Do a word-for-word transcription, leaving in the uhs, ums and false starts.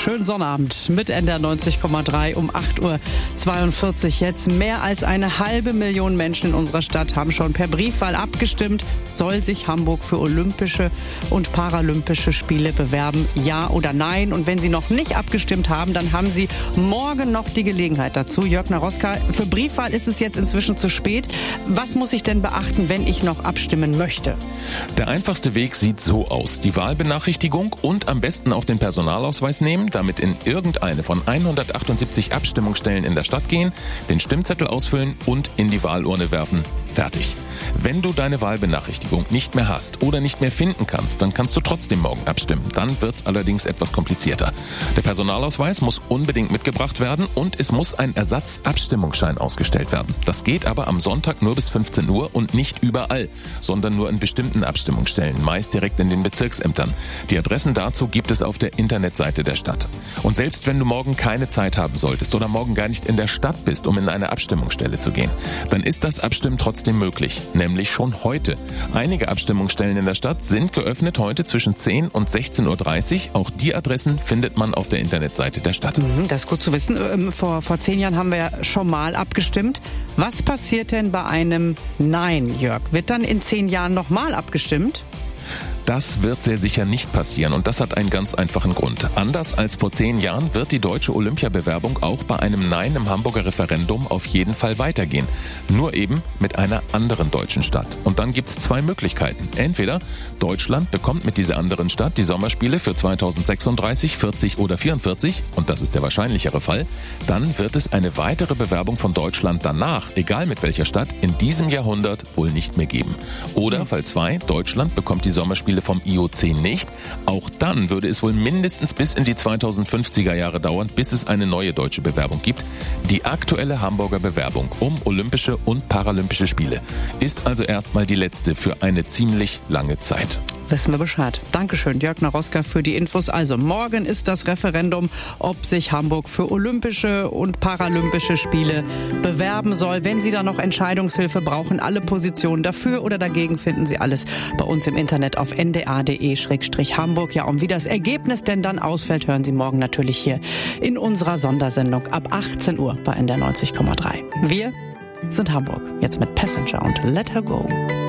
schönen Sonnabend mit N D R neunzig Komma drei um acht Uhr zweiundvierzig jetzt. Mehr als eine halbe Million Menschen in unserer Stadt haben schon per Briefwahl abgestimmt. Soll sich Hamburg für Olympische und Paralympische Spiele bewerben? Ja oder nein? Und wenn Sie noch nicht abgestimmt haben, dann haben Sie morgen noch die Gelegenheit dazu. Jörg Naroska, für Briefwahl ist es jetzt inzwischen zu spät. Was muss ich denn beachten, wenn ich noch abstimmen möchte? Der einfachste Weg sieht so aus. Die Wahlbenachrichtigung und am besten auch den Personalausweis nehmen, damit in irgendeine von hundertachtundsiebzig Abstimmungsstellen in der Stadt gehen, den Stimmzettel ausfüllen und in die Wahlurne werfen. Fertig. Wenn du deine Wahlbenachrichtigung nicht mehr hast oder nicht mehr finden kannst, dann kannst du trotzdem morgen abstimmen. Dann wird's allerdings etwas komplizierter. Der Personalausweis muss unbedingt mitgebracht werden und es muss ein Ersatzabstimmungsschein ausgestellt werden. Das geht aber am Sonntag nur bis fünfzehn Uhr und nicht überall, sondern nur in bestimmten Abstimmungsstellen, meist direkt in den Bezirksämtern. Die Adressen dazu gibt es auf der Internetseite der Stadt. Und selbst wenn du morgen keine Zeit haben solltest oder morgen gar nicht in der Stadt bist, um in eine Abstimmungsstelle zu gehen, dann ist das Abstimmen trotzdem möglich, nämlich schon heute. Einige Abstimmungsstellen in der Stadt sind geöffnet heute zwischen zehn und sechzehn Uhr dreißig. Auch die Adressen findet man auf der Internetseite der Stadt. Das ist gut zu wissen. Vor, vor zehn Jahren haben wir ja schon mal abgestimmt. Was passiert denn bei einem Nein, Jörg? Wird dann in zehn Jahren nochmal abgestimmt? Das wird sehr sicher nicht passieren und das hat einen ganz einfachen Grund. Anders als vor zehn Jahren wird die deutsche Olympiabewerbung auch bei einem Nein im Hamburger Referendum auf jeden Fall weitergehen. Nur eben mit einer anderen deutschen Stadt. Und dann gibt's zwei Möglichkeiten. Entweder Deutschland bekommt mit dieser anderen Stadt die Sommerspiele für zweitausendsechsunddreißig, vierzig oder vierundvierzig und das ist der wahrscheinlichere Fall. Dann wird es eine weitere Bewerbung von Deutschland danach, egal mit welcher Stadt, in diesem Jahrhundert wohl nicht mehr geben. Oder Fall zwei, Deutschland bekommt die Sommerspiele vom I O C nicht. Auch dann würde es wohl mindestens bis in die zweitausendfünfziger Jahre dauern, bis es eine neue deutsche Bewerbung gibt. Die aktuelle Hamburger Bewerbung um Olympische und Paralympische Spiele ist also erstmal die letzte für eine ziemlich lange Zeit. Wissen wir Bescheid. Dankeschön, Jörg Naroska, für die Infos. Also morgen ist das Referendum, ob sich Hamburg für Olympische und Paralympische Spiele bewerben soll. Wenn Sie da noch Entscheidungshilfe brauchen, alle Positionen dafür oder dagegen finden Sie alles bei uns im Internet auf n d a punkt d e slash hamburg. Ja, und wie das Ergebnis denn dann ausfällt, hören Sie morgen natürlich hier in unserer Sondersendung ab achtzehn Uhr bei N D R neunzig Komma drei. Wir sind Hamburg. Jetzt mit Passenger und Let Her Go.